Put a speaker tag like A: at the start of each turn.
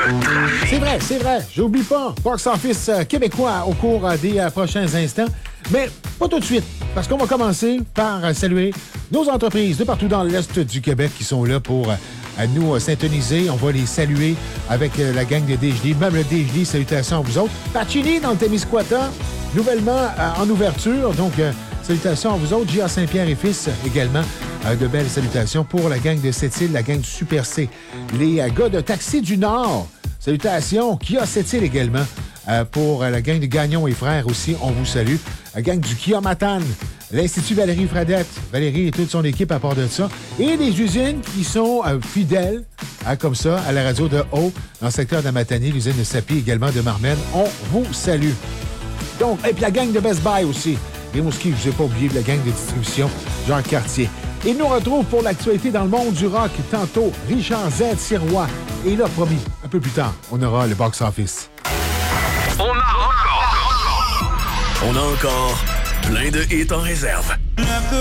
A: C'est vrai. J'oublie pas. Box Office québécois au cours des prochains instants. Mais pas tout de suite, parce qu'on va commencer par saluer nos entreprises de partout dans l'Est du Québec qui sont là pour nous syntoniser. On va les saluer avec la gang de DJD. Même le DJD, salutations à vous autres. Pacini dans le Témiscouata, nouvellement en ouverture. Donc, salutations à vous autres. J.A. Saint-Pierre et Fils également. De belles salutations pour la gang de Sept-Îles, la gang du Super C. Les gars de Taxi du Nord, salutations. Kia Sept-Îles également. Pour la gang de Gagnon et Frères aussi, on vous salue. La gang du Kia Matane, l'Institut Valérie Fradette, Valérie et toute son équipe à part de ça. Et des usines qui sont fidèles, comme ça, à la radio de Haut, dans le secteur de Matane, l'usine de Sapi également de Marmenne. On vous salue. Donc, et puis la gang de Best Buy aussi. Les Mouskis, je ne vous ai pas oublié, la gang de distribution Jean Cartier. Et nous retrouve pour l'actualité dans le monde du rock, tantôt Richard Z. Sirois. Et là, promis, un peu plus tard, on aura le box-office.
B: On a encore plein de hits en réserve.